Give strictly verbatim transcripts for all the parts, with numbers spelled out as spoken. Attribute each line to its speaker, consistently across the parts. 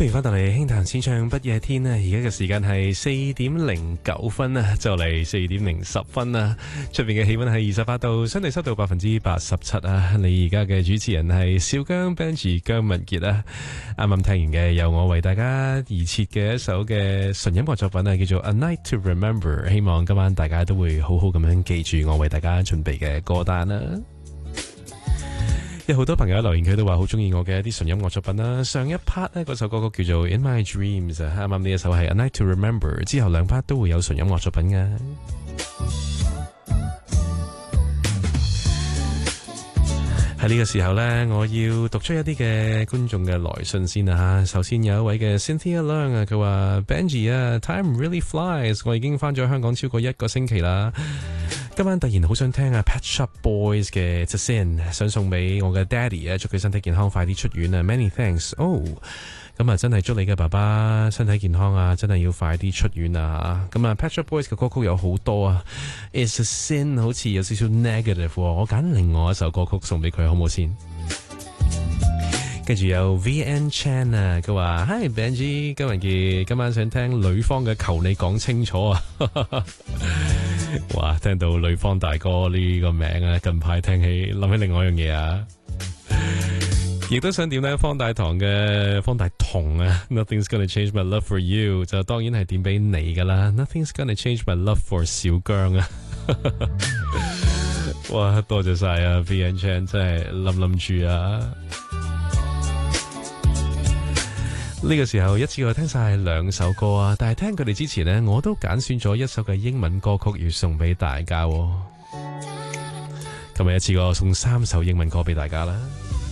Speaker 1: 歡迎翻到嚟輕談淺唱不夜天啊！而家嘅時間係四點零九分啊，就嚟四點零十分啊！出邊嘅氣溫係二十八度，相對濕度百分之八十七啊！你而家嘅主持人係小姜 Benji 姜文傑啊！啱啱聽完嘅由我為大家而設嘅一首嘅純音樂作品啊，叫做 A Night to Remember， 希望今晚大家都會好好咁樣記住我為大家準備嘅歌單啦。有好多朋友留言，佢都話好中意我嘅一啲純音樂作品啦。上一 part 呢，嗰首歌曲叫做 In My Dreams， 啱啱呢一首係 A Night to Remember， 之後兩 part 都會有純音樂作品嘅。喺呢個時候呢，我要讀出一啲嘅觀眾嘅來信先啊。首先有一位嘅 Cynthia Leung 啊，佢話 Benji 啊 ，Time really flies， 我已經翻咗香港超過一個星期啦。今晚突然好想聽啊 Pet Shop Boys 嘅 The Sin， 想送俾我嘅 Daddy 啊，祝佢身體健康，快啲出院啊 ！Many thanks。哦，咁啊，真係祝你嘅爸爸身體健康啊，真係要快啲出院啊！咁啊 Pet Shop Boys 嘅歌曲有好多啊 ，It's a Sin 好似有少少 negative， 我揀另外一首歌曲送俾佢好唔好先？跟住有 V N Chan 啊，佢話 Hi Benji， 今日嘅今晚想聽女方嘅求你講清楚啊！哇，聽到女方大哥呢個名啊，近排聽起諗起另外一樣嘢啊，亦都想點咧方大同嘅方大同啊 Nothing's gonna change my love for you， 就當然係點俾你噶啦 Nothing's gonna change my love for 小姜啊哇，多謝晒啊 V N Chan， 真係冧冧住啊！呢個時候一次過聽晒兩首歌啊，但係聽佢哋之前呢，我都揀選咗一首嘅英文歌曲要送俾大家。今日一次過送三首英文歌俾大家啦。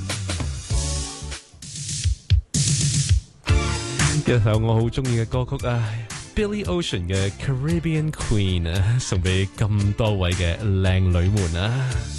Speaker 1: 一首我好中意嘅歌曲啊 ，Billy Ocean 嘅 Caribbean Queen 啊，送俾咁多位嘅靚女們啊。